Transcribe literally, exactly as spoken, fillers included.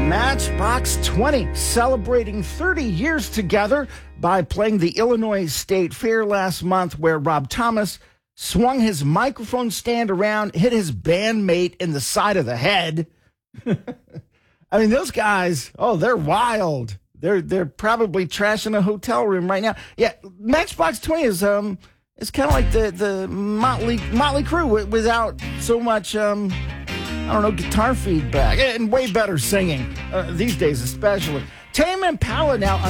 Matchbox twenty celebrating thirty years together by playing the Illinois State Fair last month, where Rob Thomas swung his microphone stand around, hit his bandmate in the side of the head. I mean, those guys, oh, they're wild. They're they're probably trashing a hotel room right now. Yeah, Matchbox twenty is um it's kind of like the the Motley Motley Crue without so much um I don't know, guitar feedback and way better singing uh, these days, especially. Tame Impala now.